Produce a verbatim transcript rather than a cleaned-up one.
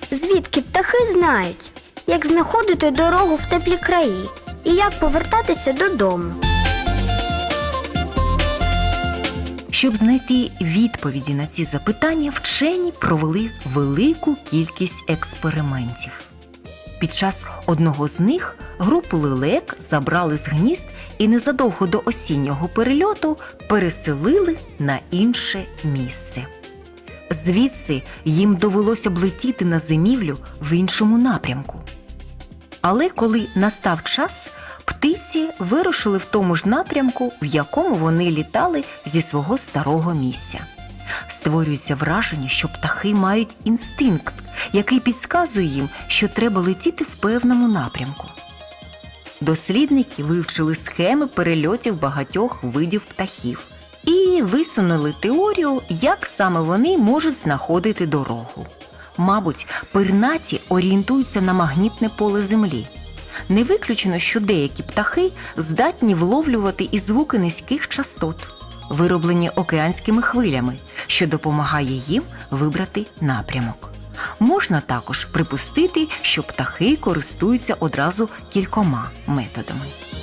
Звідки птахи знають, як знаходити дорогу в теплі краї і як повертатися додому? Щоб знайти відповіді на ці запитання, вчені провели велику кількість експериментів. Під час одного з них групу лелек забрали з гнізд і незадовго до осіннього перельоту переселили на інше місце. Звідси їм довелося б летіти на зимівлю в іншому напрямку. Але коли настав час, птиці вирушили в тому ж напрямку, в якому вони літали зі свого старого місця. Створюється враження, що птахи мають інстинкт, який підказує їм, що треба летіти в певному напрямку. Дослідники вивчили схеми перельотів багатьох видів птахів і висунули теорію, як саме вони можуть знаходити дорогу. Мабуть, пернаті орієнтуються на магнітне поле Землі. Не виключено, що деякі птахи здатні вловлювати і звуки низьких частот, вироблені океанськими хвилями, що допомагає їм вибрати напрямок. Можна також припустити, що птахи користуються одразу кількома методами.